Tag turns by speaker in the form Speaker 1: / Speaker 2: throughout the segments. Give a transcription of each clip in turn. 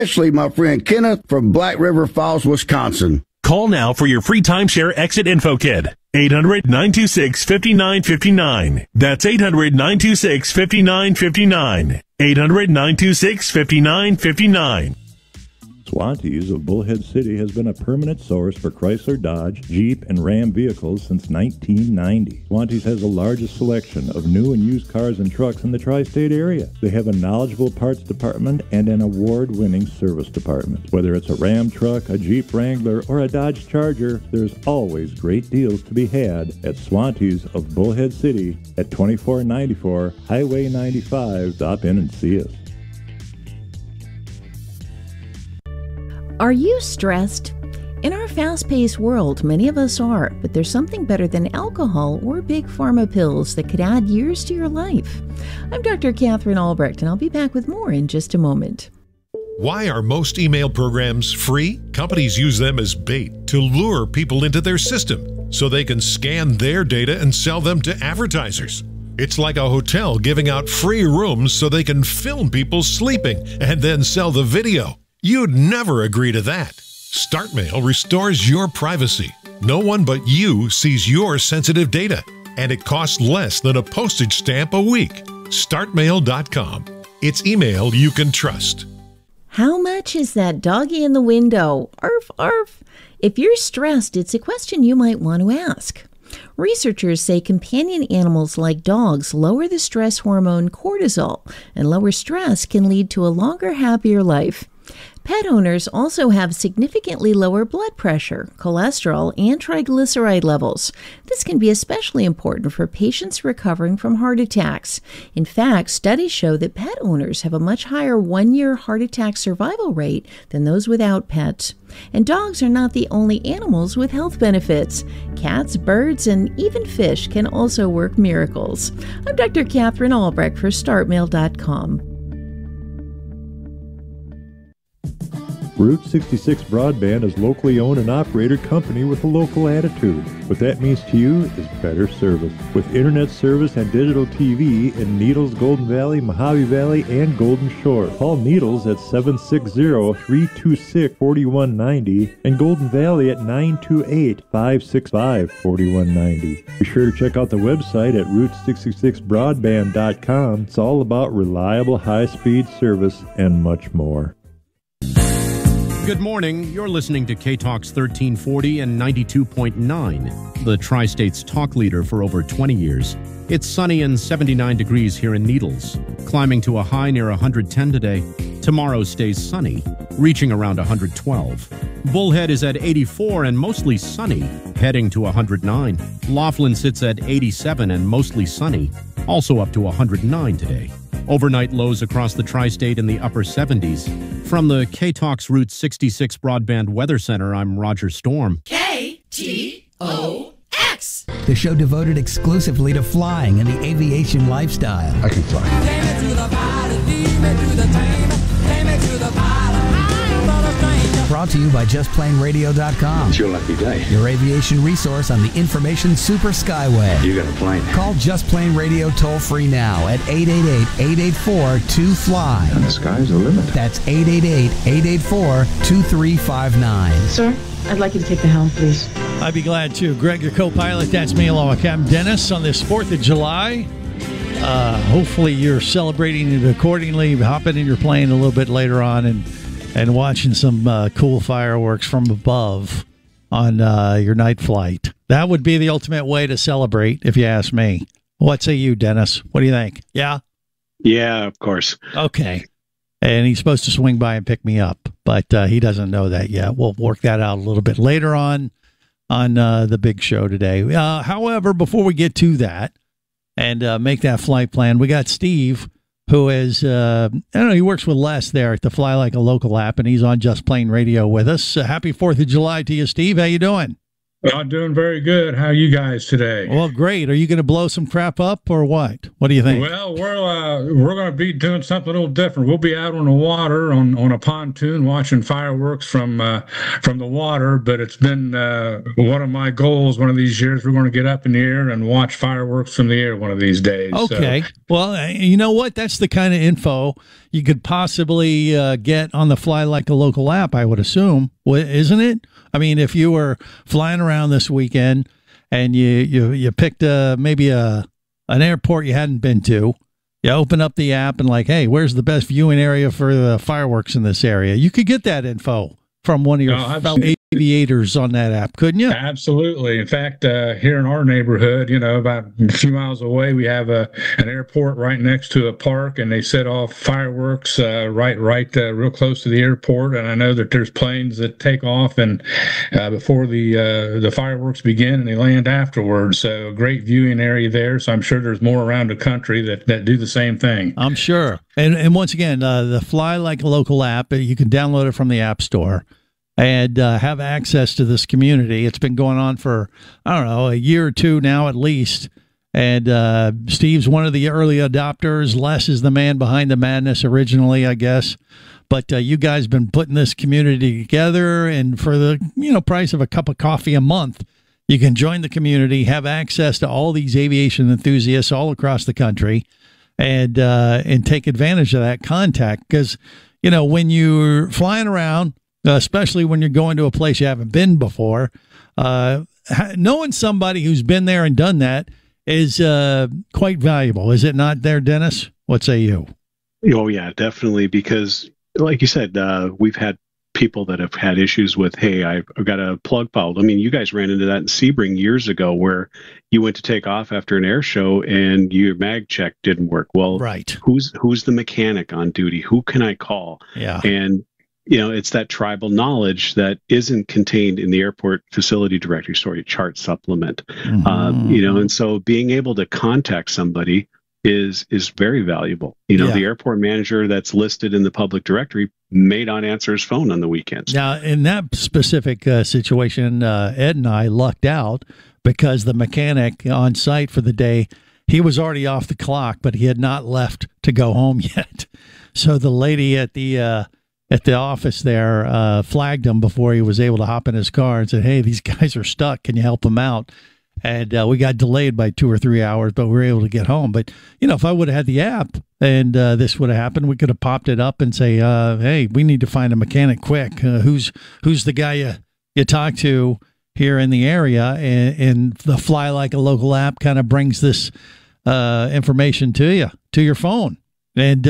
Speaker 1: Especially my friend Kenneth from Black River Falls, Wisconsin.
Speaker 2: Call now for your free timeshare exit info kit. 800-926-5959. That's 800-926-5959. 800-926-5959.
Speaker 3: Swantees of Bullhead City has been a permanent source for Chrysler, Dodge, Jeep, and Ram vehicles since 1990. Swantees has the largest selection of new and used cars and trucks in the tri-state area. They have a knowledgeable parts department and an award-winning service department. Whether it's a Ram truck, a Jeep Wrangler, or a Dodge Charger, there's always great deals to be had at Swantees of Bullhead City at 2494 Highway 95. Stop in and see us.
Speaker 4: Are you stressed? In our fast-paced world, many of us are, but there's something better than alcohol or big pharma pills that could add years to your life. I'm Dr. Catherine Albrecht, and I'll be back with more in just a moment.
Speaker 5: Why are most email programs free? Companies use them as bait to lure people into their system so they can scan their data and sell them to advertisers. It's like a hotel giving out free rooms so they can film people sleeping and then sell the video. You'd never agree to that. StartMail restores your privacy. No one but you sees your sensitive data, and it costs less than a postage stamp a week. StartMail.com. It's email you can trust.
Speaker 4: How much is that doggy in the window? Arf, arf. If you're stressed, it's a question you might want to ask. Researchers say companion animals like dogs lower the stress hormone cortisol, and lower stress can lead to a longer, happier life. Pet owners also have significantly lower blood pressure, cholesterol, and triglyceride levels. This can be especially important for patients recovering from heart attacks. In fact, studies show that pet owners have a much higher one-year heart attack survival rate than those without pets. And dogs are not the only animals with health benefits. Cats, birds, and even fish can also work miracles. I'm Dr. Catherine Albrecht for StartMail.com.
Speaker 3: Route 66 Broadband is locally owned and operated company with a local attitude. What that means to you is better service. With internet service and digital TV in Needles, Golden Valley, Mojave Valley, and Golden Shore. Call Needles at 760-326-4190 and Golden Valley at 928-565-4190. Be sure to check out the website at Route66Broadband.com. It's all about reliable high-speed service and much more.
Speaker 6: Good morning. You're listening to K-Talk's 1340 and 92.9, the Tri-State's talk leader for over 20 years. It's sunny and 79 degrees here in Needles, climbing to a high near 110 today. Tomorrow stays sunny, reaching around 112. Bullhead is at 84 and mostly sunny, heading to 109. Laughlin sits at 87 and mostly sunny, also up to 109 today. Overnight lows across the tri-state in the upper 70s. From the K-Talk's Route 66 Broadband Weather Center, I'm Roger Storm.
Speaker 7: KTOX. The show devoted exclusively to flying and the aviation lifestyle.
Speaker 8: I can fly.
Speaker 7: Brought to you by JustPlaneRadio.com.
Speaker 8: It's your lucky day.
Speaker 7: Your aviation resource on the information super skyway.
Speaker 8: You got a plane.
Speaker 7: Call Just Plane Radio toll free now at 888-884-2FLY.
Speaker 8: And the sky's the limit.
Speaker 7: That's 888-884-2359.
Speaker 9: Sir, I'd like you to take the helm, please.
Speaker 10: I'd be glad to. Greg, your co-pilot, that's me along with Captain Dennis on this 4th of July. Hopefully you're celebrating it accordingly, hopping in your plane a little bit later on and watching some cool fireworks from above on your night flight. That would be the ultimate way to celebrate, if you ask me. What say you, Dennis? What do you think? Yeah?
Speaker 11: Yeah, of course.
Speaker 10: Okay. And he's supposed to swing by and pick me up, but he doesn't know that yet. We'll work that out a little bit later on the big show today. However, before we get to that and make that flight plan, we got Steve, who is, I don't know, he works with Les there at the Fly Like a Local app, and he's on Just Plane Radio with us. Happy 4th of July to you, Steve. How you doing?
Speaker 12: I'm doing very good. How are you guys today?
Speaker 10: Well, great. Are you going to blow some crap up or what? What do you think?
Speaker 12: Well, we're going to be doing something a little different. We'll be out on the water on a pontoon watching fireworks from the water. But it's been one of my goals one of these years. We're going to get up in the air and watch fireworks from the air one of these days.
Speaker 10: Okay. So. Well, you know what? That's the kind of info you could possibly get on the Fly Like a Local app, I would assume, isn't it? I mean, if you were flying around this weekend and you picked maybe an airport you hadn't been to, you open up the app and like, hey, where's the best viewing area for the fireworks in this area? You could get that info from one of your fellow aviators on that app, couldn't you?
Speaker 12: Absolutely. In fact, here in our neighborhood, about a few miles away, we have an airport right next to a park, and they set off fireworks right real close to the airport. And I know that there's planes that take off and before the fireworks begin, and they land afterwards. So a great viewing area there. So I'm sure there's more around the country that do the same thing.
Speaker 10: I'm sure. And once again, the Fly Like a Local app, you can download it from the App Store and have access to this community. It's been going on for, I don't know, a year or two now at least. And Steve's one of the early adopters. Les is the man behind the madness originally, I guess. But you guys been putting this community together, and for the price of a cup of coffee a month, you can join the community, have access to all these aviation enthusiasts all across the country, and take advantage of that contact. Because when you're flying around, especially when you're going to a place you haven't been before, knowing somebody who's been there and done that is quite valuable. Is it not there, Dennis? What say you?
Speaker 11: Oh, yeah, definitely. Because like you said, we've had people that have had issues with, hey, I've got a plug fouled. I mean, you guys ran into that in Sebring years ago where you went to take off after an air show and your mag check didn't work. Well,
Speaker 10: right.
Speaker 11: Who's the mechanic on duty? Who can I call?
Speaker 10: Yeah.
Speaker 11: And it's that tribal knowledge that isn't contained in the airport facility directory story chart supplement.
Speaker 10: Mm-hmm.
Speaker 11: And so being able to contact somebody is very valuable. The airport manager that's listed in the public directory may not answer his phone on the weekends.
Speaker 10: Now, in that specific situation, Ed and I lucked out because the mechanic on site for the day, he was already off the clock, but he had not left to go home yet. So the lady at the office there flagged him before he was able to hop in his car and said, hey, these guys are stuck. Can you help them out? And we got delayed by 2 or 3 hours, but we were able to get home. But, if I would have had the app and this would have happened, we could have popped it up and say, hey, we need to find a mechanic quick. Who's the guy you talk to here in the area? And the Fly Like a Local app kind of brings this information to your phone. And,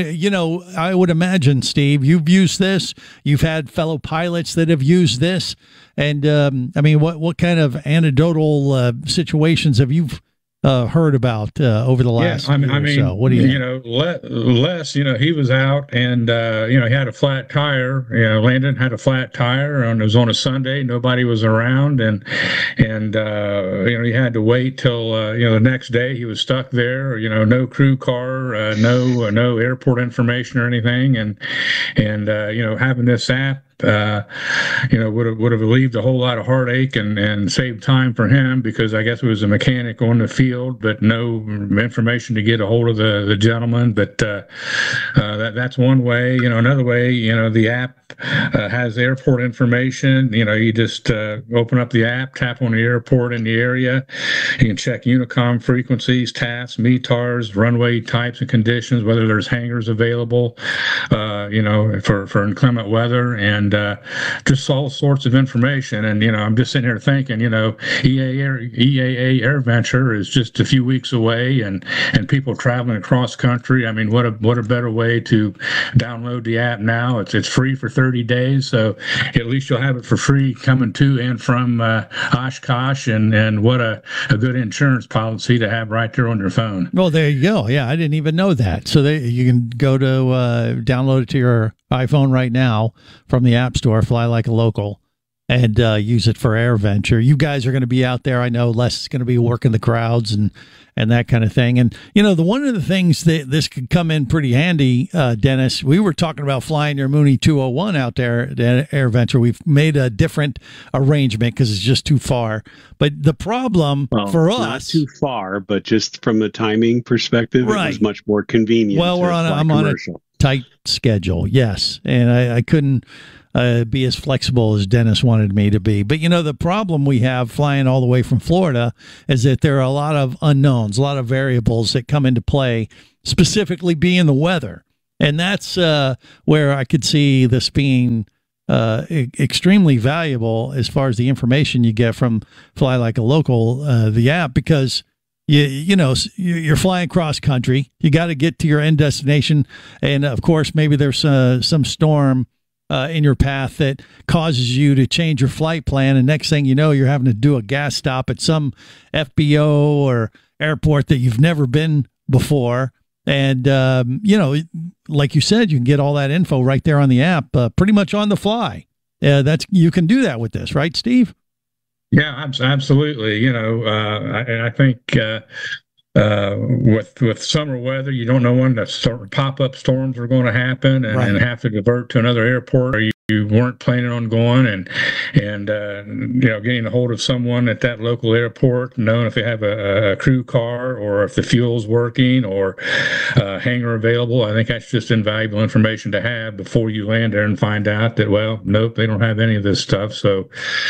Speaker 10: I would imagine, Steve, you've used this. You've had fellow pilots that have used this. And, what kind of anecdotal situations have you heard about over the last year or so? What do you
Speaker 12: Les, he was out and, he had a flat tire, Landon had a flat tire, and it was on a Sunday. Nobody was around. And he had to wait till, the next day. He was stuck there, no crew car, no airport information or anything. And having this app, would have relieved a whole lot of heartache and saved time for him, because I guess it was a mechanic on the field, but no information to get a hold of the gentleman. But that's one way. Another way, the app has airport information. You just open up the app, tap on the airport in the area. You can check Unicom frequencies, TAFs, METARs, runway types and conditions, whether there's hangars available, for inclement weather, and just all sorts of information. And I'm just sitting here thinking, EAA AirVenture is just a few weeks away, and people traveling across country. I mean, what a better way to download the app now. It's free for 30 days, so at least you'll have it for free coming to and from Oshkosh, and what a good insurance policy to have right there on your phone.
Speaker 10: Well, there you go. Yeah, I didn't even know that. So you can go to download it to your iPhone right now from the App Store, Fly Like a Local, and use it for AirVenture. You guys are going to be out there. I know Les is going to be working the crowds and that kind of thing. And, one of the things that this could come in pretty handy, Dennis, we were talking about flying your Mooney 201 out there at AirVenture. We've made a different arrangement because it's just too far. But the problem for us... Not
Speaker 11: too far, but just from a timing perspective, right. It was much more convenient.
Speaker 10: Well, I'm on a tight schedule, yes. And I couldn't be as flexible as Dennis wanted me to be. But, the problem we have flying all the way from Florida is that there are a lot of unknowns, a lot of variables that come into play, specifically being the weather. And that's where I could see this being extremely valuable as far as the information you get from Fly Like a Local, the app, because you're flying cross country. You got to get to your end destination. And of course, maybe there's some storm in your path that causes you to change your flight plan. And next thing you know, you're having to do a gas stop at some FBO or airport that you've never been before. And, like you said, you can get all that info right there on the app, pretty much on the fly. You can do that with this, right, Steve?
Speaker 12: Yeah, absolutely. And I think with summer weather, you don't know when the pop-up storms are going to happen, and have to divert to another airport or you weren't planning on going, and getting a hold of someone at that local airport, knowing if they have a crew car or if the fuel's working or hangar available. I think that's just invaluable information to have before you land there and find out that, well, nope, they don't have any of this stuff. So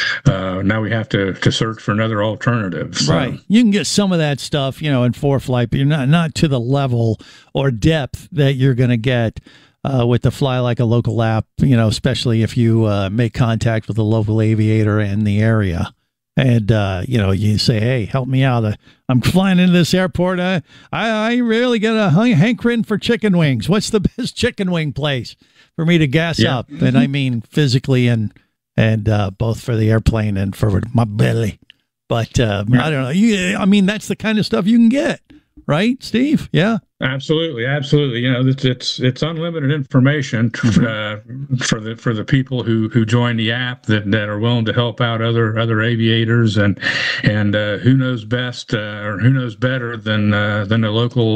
Speaker 12: now we have to search for another alternative. So. Right.
Speaker 10: You can get some of that stuff, in ForeFlight, but you're not to the level or depth that you're going to get with the Fly Like a Local app, especially if you make contact with a local aviator in the area. And, you say, hey, help me out. I'm flying into this airport. I really get a hankering for chicken wings. What's the best chicken wing place for me to gas up? And I mean physically and both for the airplane and for my belly. But I don't know. That's the kind of stuff you can get. Right, Steve? Yeah.
Speaker 12: Absolutely. It's unlimited information for the people who join the app that are willing to help out other aviators, and who knows best or who knows better than the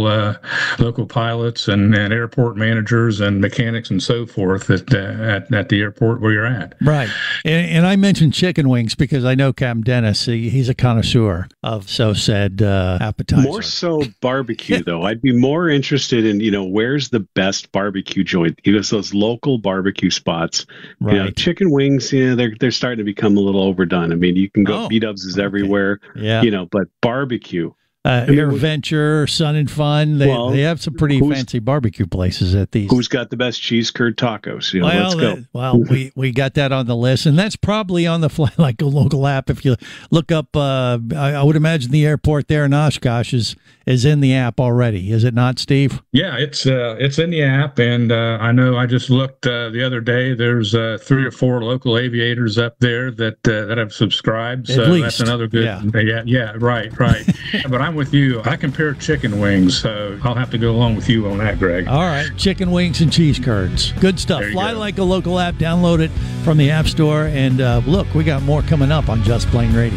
Speaker 12: local pilots and airport managers and mechanics and so forth at the airport where you're at.
Speaker 10: Right. And I mentioned chicken wings because I know Captain Dennis. He's a connoisseur of said appetizer.
Speaker 11: More so barbecue though. I'd be more interested in where's the best barbecue joint, those local barbecue spots.
Speaker 10: Right.
Speaker 11: Chicken wings, they're starting to become a little overdone. I mean, you can go B-dubs is everywhere.
Speaker 10: Yeah.
Speaker 11: But barbecue,
Speaker 10: AirVenture, Sun and Fun, they have some pretty fancy barbecue places at these.
Speaker 11: Who's got the best cheese curd tacos? Let's go.
Speaker 10: We got that on the list, and that's probably on the Fly Like a Local app. If you look up, I would imagine the airport there in Oshkosh is in the app already. Is it not, Steve?
Speaker 12: Yeah, it's in the app, and I know I just looked the other day. There's 3 or 4 local aviators up there that have subscribed. So that's another good. Yeah, right. But I'm with you. I compare chicken wings, so I'll have to go along with you on that, Greg.
Speaker 10: All right, chicken wings and cheese curds. Good stuff. Fly Like a Local app. Download it from the App Store. And look, we got more coming up on Just Plain Radio.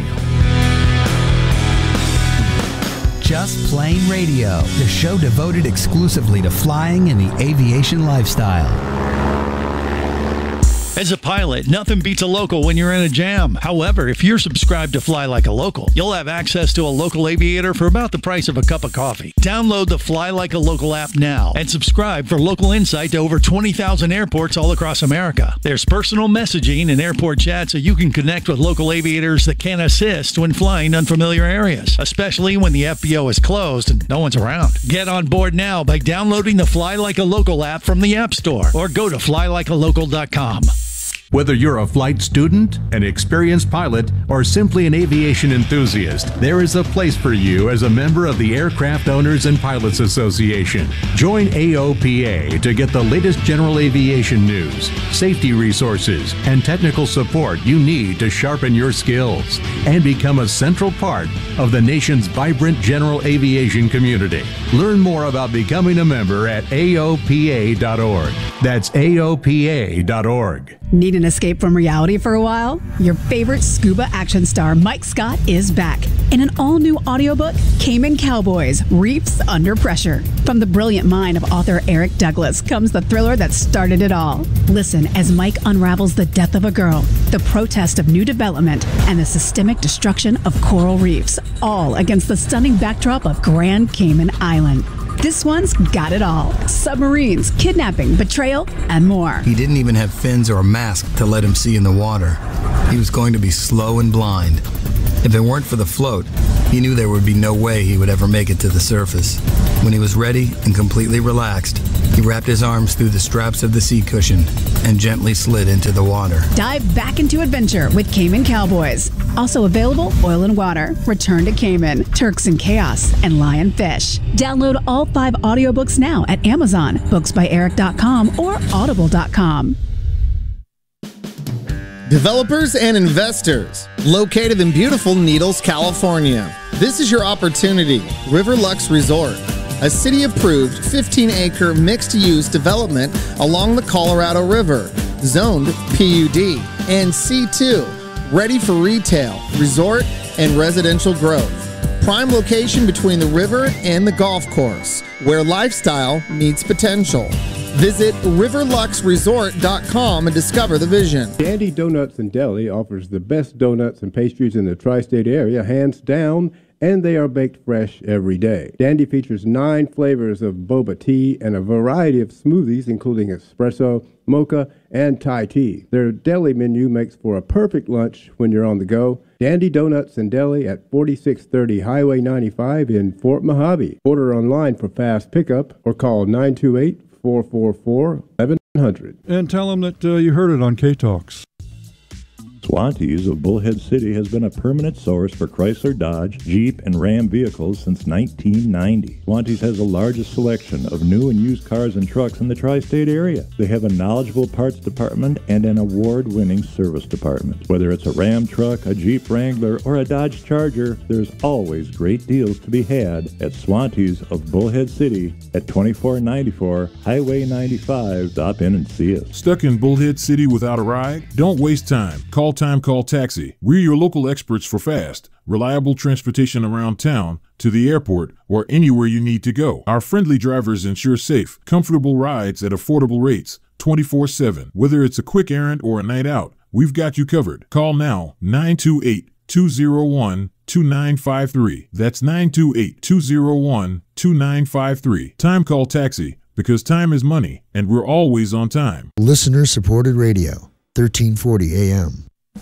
Speaker 7: Just Plain Radio, the show devoted exclusively to flying and the aviation lifestyle.
Speaker 10: As a pilot, nothing beats a local when you're in a jam. However, if you're subscribed to Fly Like a Local, you'll have access to a local aviator for about the price of a cup of coffee. Download the Fly Like a Local app now and subscribe for local insight to over 20,000 airports all across America. There's personal messaging and airport chat so you can connect with local aviators that can assist when flying unfamiliar areas, especially when the FBO is closed and no one's around. Get on board now by downloading the Fly Like a Local app from the App Store or go to flylikealocal.com.
Speaker 8: Whether you're a flight student, an experienced pilot, or simply an aviation enthusiast, there is a place for you as a member of the Aircraft Owners and Pilots Association. Join AOPA to get the latest general aviation news, safety resources, and technical support you need to sharpen your skills and become a central part of the nation's vibrant general aviation community. Learn more about becoming a member at AOPA.org. That's AOPA.org.
Speaker 13: Need an escape from reality for a while? Your favorite scuba action star Mike Scott is back in an all-new audiobook, Cayman Cowboys: Reefs Under Pressure. From the brilliant mind of author Eric Douglas comes the thriller that started it all. Listen as Mike unravels the death of a girl, the protest of new development, and the systemic destruction of coral reefs, all against the stunning backdrop of Grand Cayman Island. This one's got it all. Submarines, kidnapping, betrayal, and more.
Speaker 14: He didn't even have fins or a mask to let him see in the water. He was going to be slow and blind. If it weren't for the float, he knew there would be no way he would ever make it to the surface. When he was ready and completely relaxed, He wrapped his arms through the straps of the seat cushion and gently slid into the water.
Speaker 13: Dive back into adventure with Cayman Cowboys. Also available, Oil and Water, Return to Cayman, Turks and Chaos, and Lionfish. Download all 5 audiobooks now at Amazon, booksbyeric.com, or audible.com.
Speaker 15: Developers and investors, located in beautiful Needles, California. This is your opportunity. Riverlux Resort, a city-approved 15-acre mixed-use development along the Colorado River, zoned PUD and C2, ready for retail, resort, and residential growth. Prime location between the river and the golf course, where lifestyle meets potential. Visit riverluxresort.com and discover the vision.
Speaker 16: Dandy Donuts and Deli offers the best donuts and pastries in the tri-state area, hands down, and they are baked fresh every day. Dandy features 9 flavors of boba tea and a variety of smoothies, including espresso, mocha, and Thai tea. Their deli menu makes for a perfect lunch when you're on the go. Dandy Donuts and Deli at 4630 Highway 95 in Fort Mojave. Order online for fast pickup or call 928-444-1100.
Speaker 3: And tell them that you heard it on K-Talks. Swantees of Bullhead City has been a permanent source for Chrysler, Dodge, Jeep, and Ram vehicles since 1990. Swantees has the largest selection of new and used cars and trucks in the tri-state area. They have a knowledgeable parts department and an award-winning service department. Whether it's a Ram truck, a Jeep Wrangler, or a Dodge Charger, there's always great deals to be had at Swantees of Bullhead City at 2494 Highway 95. Stop in and see us.
Speaker 17: Stuck in Bullhead City without a ride? Don't waste time. Call Taxi. We're your local experts for fast, reliable transportation around town, to the airport, or anywhere you need to go. Our friendly drivers ensure safe, comfortable rides at affordable rates, 24/7. Whether it's a quick errand or a night out, we've got you covered. Call now, 928-201-2953. That's 928-201-2953. Time Call Taxi, because time is money, and we're always on time.
Speaker 18: Listener-supported radio, 1340 AM.